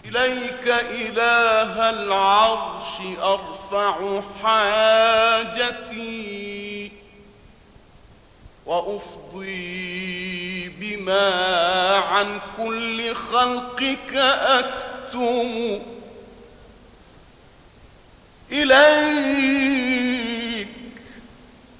إليك إله العرش أرفع حاجتي، وأفضي بما عن كل خلقك أكتم. إليك